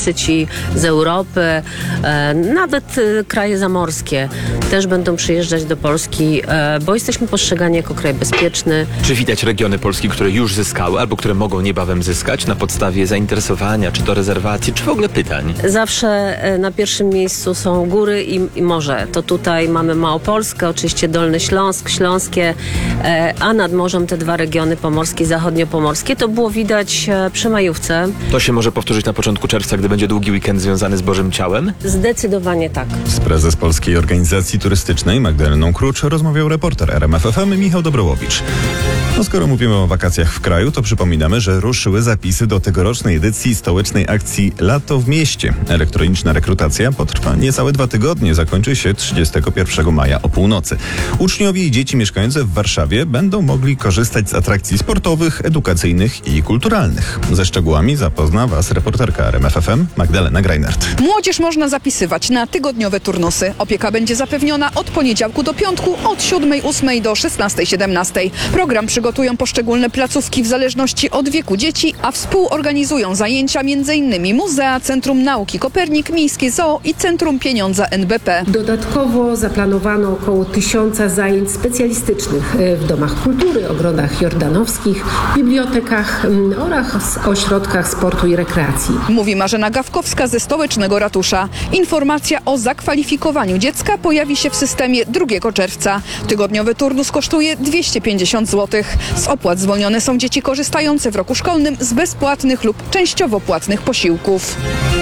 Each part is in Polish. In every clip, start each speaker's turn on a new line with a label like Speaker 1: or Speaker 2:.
Speaker 1: zawodnicy ci z Europy, nawet kraje zamorskie też będą przyjeżdżać do Polski, bo jesteśmy postrzegani jako kraj bezpieczny.
Speaker 2: Czy widać regiony Polski, które już zyskały albo które mogą niebawem zyskać na podstawie zainteresowania, czy to rezerwacji, czy w ogóle pytań?
Speaker 1: Zawsze na pierwszym miejscu są góry i morze. To tutaj mamy Małopolskę, oczywiście Dolny Śląsk, Śląskie, a nad morzem te dwa regiony pomorskie i zachodniopomorskie. To było widać przy majówce.
Speaker 2: To się może powtórzyć na początku czerwca, gdy będzie długi weekend związany z Bożym Ciałem?
Speaker 1: Zdecydowanie tak.
Speaker 3: Z prezes Polskiej Organizacji Turystycznej Magdaleną Krucz rozmawiał reporter RMF FM Michał Dobrołowicz. No skoro mówimy o wakacjach w kraju, to przypominamy, że ruszyły zapisy do tegorocznej edycji stołecznej akcji Lato w mieście. Elektroniczna rekrutacja potrwa niecałe 2 tygodnie, zakończy się 31 maja o północy. Uczniowie i dzieci mieszkające w Warszawie będą mogli korzystać z atrakcji sportowych, edukacyjnych i kulturalnych. Ze szczegółami zapozna Was reporterka RMF FM Magdalena Greinert.
Speaker 4: Młodzież można zapisywać na tygodniowe turnusy. Opieka będzie zapewniona od poniedziałku do piątku, od 7:08 do 16:17. Program przygotują poszczególne placówki w zależności od wieku dzieci, a współorganizują zajęcia m.in. Muzea, Centrum Nauki Kopernik, Miejskie Zoo i Centrum Pieniądza NBP.
Speaker 5: Dodatkowo zaplanowano około 1000 zajęć specjalistycznych w domach kultury, ogrodach jordanowskich, bibliotekach oraz ośrodkach sportu i rekreacji.
Speaker 4: Mówi Marzena Gawkowska ze Stołecznego Ratusza. Informacja o zakwalifikowaniu dziecka pojawi się w systemie 2 czerwca. Tygodniowy turnus kosztuje 250 zł. Z opłat zwolnione są dzieci korzystające w roku szkolnym z bezpłatnych lub częściowo płatnych posiłków.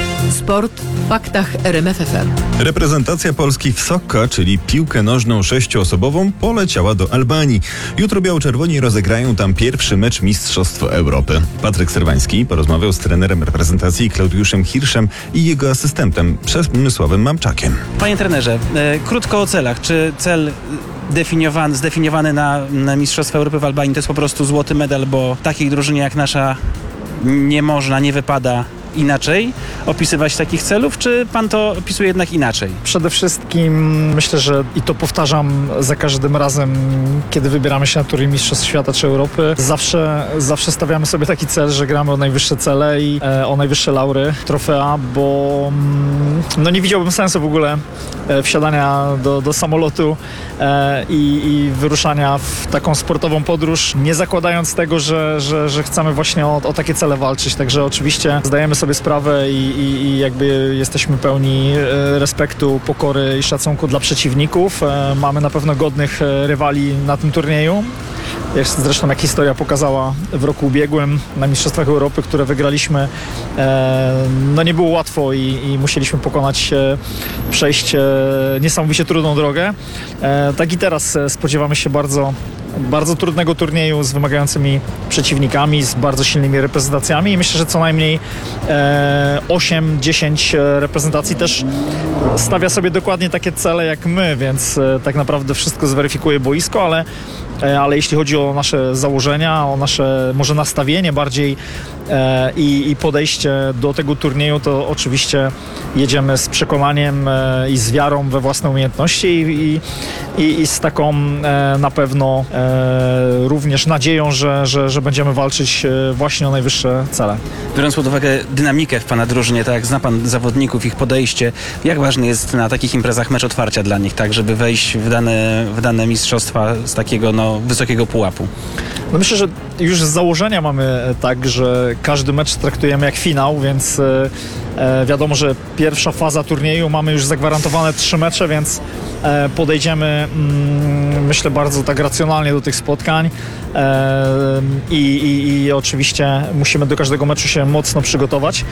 Speaker 6: Sport w faktach RMF FM.
Speaker 3: Reprezentacja Polski w soccer, czyli piłkę nożną 6-osobową, poleciała do Albanii. Jutro biało-czerwoni rozegrają tam pierwszy mecz Mistrzostw Europy. Patryk Serwański porozmawiał z trenerem reprezentacji Klaudiuszem Hirszem i jego asystentem Przemysławem Mamczakiem.
Speaker 7: Panie trenerze, krótko o celach. Czy cel zdefiniowany na Mistrzostwa Europy w Albanii to jest po prostu złoty medal, bo takiej drużynie jak nasza nie wypada inaczej opisywać takich celów, czy pan to opisuje jednak inaczej?
Speaker 8: Przede wszystkim myślę, że i to powtarzam za każdym razem, kiedy wybieramy się na turniej Mistrzostw Świata czy Europy, zawsze stawiamy sobie taki cel, że gramy o najwyższe cele i o najwyższe laury, trofea, bo nie widziałbym sensu w ogóle wsiadania do samolotu i wyruszania w taką sportową podróż, nie zakładając tego, że chcemy właśnie o takie cele walczyć. Także oczywiście zdajemy sobie sprawę i jakby jesteśmy pełni respektu, pokory i szacunku dla przeciwników. Mamy na pewno godnych rywali na tym turnieju. Zresztą jak historia pokazała w roku ubiegłym na Mistrzostwach Europy, które wygraliśmy, nie było łatwo i musieliśmy przejść niesamowicie trudną drogę. Tak i teraz spodziewamy się bardzo trudnego turnieju z wymagającymi przeciwnikami, z bardzo silnymi reprezentacjami i myślę, że co najmniej 8-10 reprezentacji też stawia sobie dokładnie takie cele jak my, więc tak naprawdę wszystko zweryfikuje boisko, ale jeśli chodzi o nasze założenia, o nasze może nastawienie bardziej i podejście do tego turnieju, to oczywiście jedziemy z przekonaniem i z wiarą we własne umiejętności i z taką na pewno również nadzieją, że będziemy walczyć właśnie o najwyższe cele.
Speaker 7: Biorąc pod uwagę dynamikę w pana drużynie, tak jak zna pan zawodników, ich podejście, jak ważny jest na takich imprezach mecz otwarcia dla nich, tak, żeby wejść w dane mistrzostwa z takiego wysokiego pułapu?
Speaker 8: Myślę, że już z założenia mamy tak, że każdy mecz traktujemy jak finał, więc wiadomo, że pierwsza faza turnieju mamy już zagwarantowane 3 mecze, więc podejdziemy myślę bardzo tak racjonalnie do tych spotkań i oczywiście musimy do każdego meczu się mocno przygotować.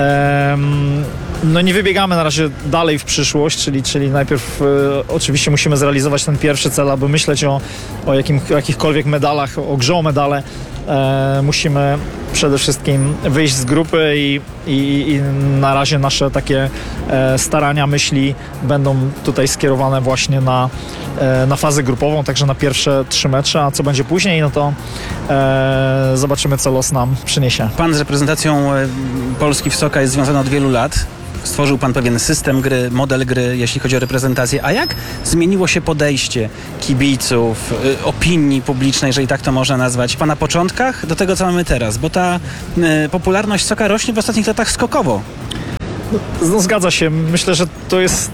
Speaker 8: Nie wybiegamy na razie dalej w przyszłość, czyli najpierw oczywiście musimy zrealizować ten pierwszy cel, aby myśleć o jakichkolwiek medalach, o grze o medale. Musimy przede wszystkim wyjść z grupy i na razie nasze takie starania, myśli będą tutaj skierowane właśnie na fazę grupową, także na pierwsze 3 mecze, a co będzie później, to zobaczymy, co los nam przyniesie.
Speaker 7: Pan z reprezentacją Polski w soccer jest związany od wielu lat. Stworzył pan pewien system gry, model gry, jeśli chodzi o reprezentację. A jak zmieniło się podejście kibiców, opinii publicznej, jeżeli tak to można nazwać, na początkach do tego, co mamy teraz? Bo ta popularność soccer rośnie w ostatnich latach skokowo.
Speaker 8: No, zgadza się. Myślę, że to jest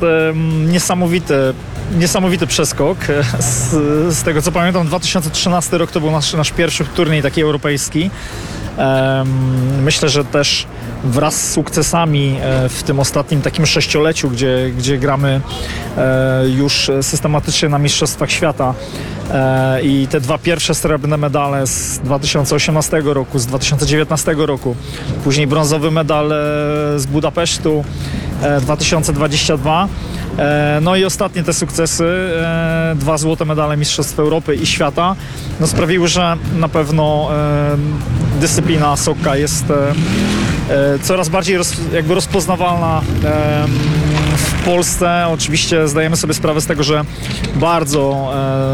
Speaker 8: niesamowity przeskok. Z tego co pamiętam, 2013 rok to był nasz pierwszy turniej taki europejski. Myślę, że też wraz z sukcesami w tym ostatnim takim sześcioleciu, gdzie gramy już systematycznie na Mistrzostwach Świata i te dwa pierwsze srebrne medale z 2018 roku, z 2019 roku, później brązowy medal z Budapesztu 2022. No i ostatnie te sukcesy, 2 złote medale Mistrzostw Europy i Świata, no sprawiły, że na pewno dyscyplina Sokka jest coraz bardziej rozpoznawalna w Polsce. Oczywiście zdajemy sobie sprawę z tego, że bardzo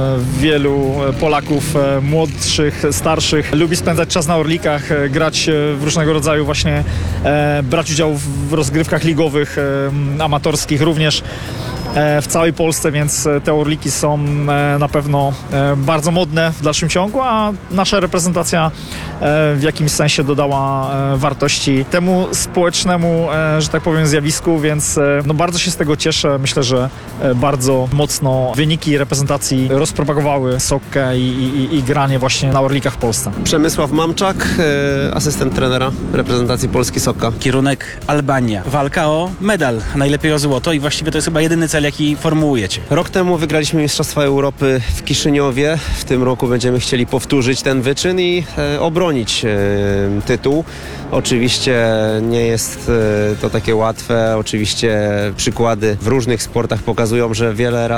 Speaker 8: wielu Polaków młodszych, starszych lubi spędzać czas na Orlikach, grać w różnego rodzaju właśnie, brać udział w rozgrywkach ligowych, amatorskich również w całej Polsce, więc te Orliki są na pewno bardzo modne w dalszym ciągu, a nasza reprezentacja w jakimś sensie dodała wartości temu społecznemu, że tak powiem, zjawisku, więc no bardzo się z tego cieszę. Myślę, że bardzo mocno wyniki reprezentacji rozpropagowały Sokkę i granie właśnie na Orlikach w Polsce.
Speaker 9: Przemysław Mamczak, asystent trenera reprezentacji Polski Sokka.
Speaker 7: Kierunek Albania. Walka o medal, najlepiej o złoto i właściwie to jest chyba jedyny cel, jaki formułujecie.
Speaker 9: Rok temu wygraliśmy Mistrzostwa Europy w Kiszyniowie. W tym roku będziemy chcieli powtórzyć ten wyczyn i obronić tytuł. Oczywiście nie jest to takie łatwe. Oczywiście przykłady w różnych sportach pokazują, że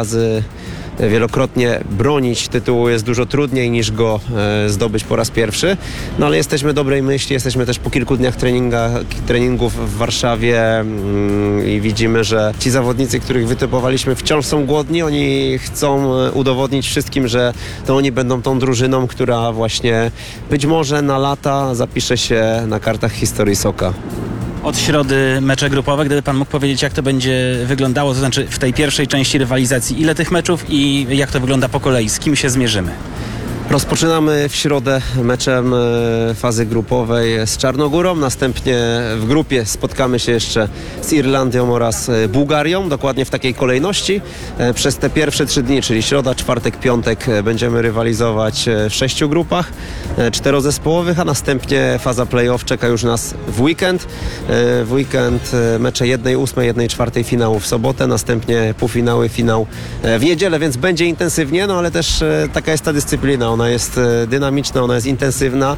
Speaker 9: wielokrotnie bronić tytułu jest dużo trudniej niż go zdobyć po raz pierwszy. No ale jesteśmy dobrej myśli, jesteśmy też po kilku dniach treningów w Warszawie i widzimy, że ci zawodnicy, których wytypowaliśmy, wciąż są głodni. Oni chcą udowodnić wszystkim, że to oni będą tą drużyną, która właśnie być może na lata zapisze się na kartach historii Sokka.
Speaker 7: Od środy mecze grupowe, gdyby pan mógł powiedzieć, jak to będzie wyglądało, to znaczy w tej pierwszej części rywalizacji, ile tych meczów i jak to wygląda po kolei, z kim się zmierzymy?
Speaker 9: Rozpoczynamy w środę meczem fazy grupowej z Czarnogórą, następnie w grupie spotkamy się jeszcze z Irlandią oraz Bułgarią, dokładnie w takiej kolejności. Przez te pierwsze 3 dni, czyli środa, czwartek, piątek, będziemy rywalizować w 6 grupach 4-zespołowych, a następnie faza play-off czeka już nas w weekend. W weekend mecze 1/8, 1/4 finału w sobotę, następnie półfinały, finał w niedzielę, więc będzie intensywnie, no ale też taka jest ta dyscyplina. Ona jest dynamiczna, ona jest intensywna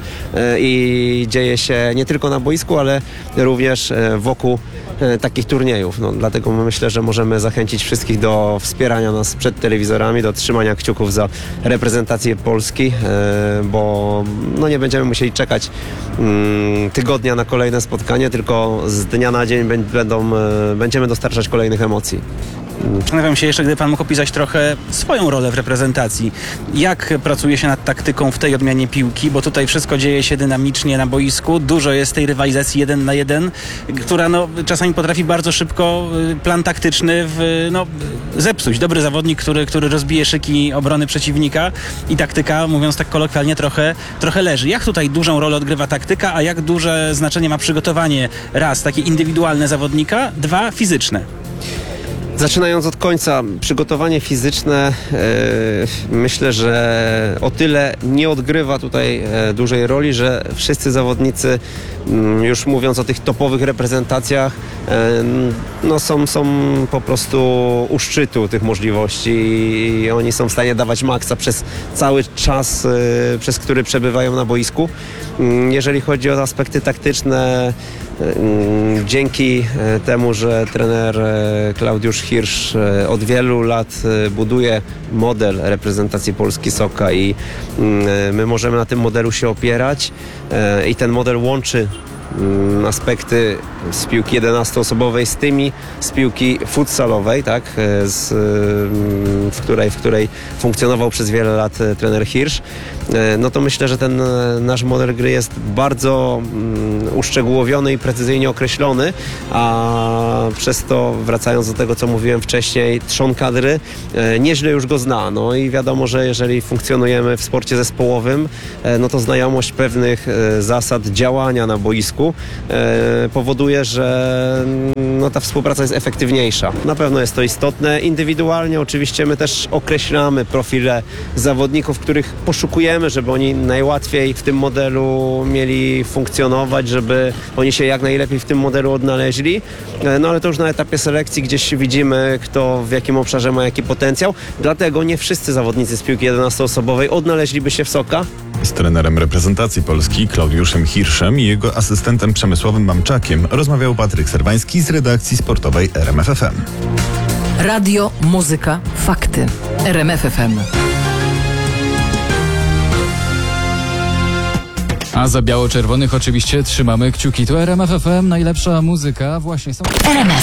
Speaker 9: i dzieje się nie tylko na boisku, ale również wokół takich turniejów. No, dlatego myślę, że możemy zachęcić wszystkich do wspierania nas przed telewizorami, do trzymania kciuków za reprezentację Polski, bo no, nie będziemy musieli czekać tygodnia na kolejne spotkanie, tylko z dnia na dzień będziemy dostarczać kolejnych emocji.
Speaker 7: Zastanawiam się jeszcze, gdyby pan mógł opisać trochę swoją rolę w reprezentacji. Jak pracuje się nad taktyką w tej odmianie piłki, bo tutaj wszystko dzieje się dynamicznie na boisku, dużo jest tej rywalizacji 1 na 1, która no, czasami potrafi bardzo szybko plan taktyczny zepsuć. Dobry zawodnik, który rozbije szyki obrony przeciwnika i taktyka, mówiąc tak kolokwialnie, trochę leży. Jak tutaj dużą rolę odgrywa taktyka, a jak duże znaczenie ma przygotowanie, raz takie indywidualne zawodnika, 2 fizyczne?
Speaker 9: Zaczynając od końca, przygotowanie fizyczne myślę, że o tyle nie odgrywa tutaj dużej roli, że wszyscy zawodnicy, już mówiąc o tych topowych reprezentacjach, no są po prostu u szczytu tych możliwości i oni są w stanie dawać maksa przez cały czas, przez który przebywają na boisku. Jeżeli chodzi o aspekty taktyczne, dzięki temu, że trener Klaudiusz Hirsch od wielu lat buduje model reprezentacji Polski Sokka i my możemy na tym modelu się opierać i ten model łączy aspekty z piłki 11-osobowej z tymi z piłki futsalowej, tak, w której funkcjonował przez wiele lat trener Hirsch, no to myślę, że ten nasz model gry jest bardzo uszczegółowiony i precyzyjnie określony, a przez to, wracając do tego, co mówiłem wcześniej, trzon kadry nieźle już go zna. No i wiadomo, że jeżeli funkcjonujemy w sporcie zespołowym, no to znajomość pewnych zasad działania na boisku powoduje, że no ta współpraca jest efektywniejsza. Na pewno jest to istotne. Indywidualnie oczywiście my też określamy profile zawodników, których poszukujemy, żeby oni najłatwiej w tym modelu mieli funkcjonować, żeby oni się jak najlepiej w tym modelu odnaleźli. No ale to już na etapie selekcji gdzieś widzimy, kto w jakim obszarze ma jaki potencjał. Dlatego nie wszyscy zawodnicy z piłki 11-osobowej odnaleźliby się w Soka.
Speaker 3: Z trenerem reprezentacji Polski Klaudiuszem Hirszem i jego asystentem Przemysławem Mamczakiem rozmawiał Patryk Serwański z redakcji sportowej RMF FM.
Speaker 6: Radio, muzyka, fakty. RMF FM.
Speaker 10: A za biało-czerwonych oczywiście trzymamy kciuki. To RMF FM, najlepsza muzyka właśnie są.
Speaker 6: RMF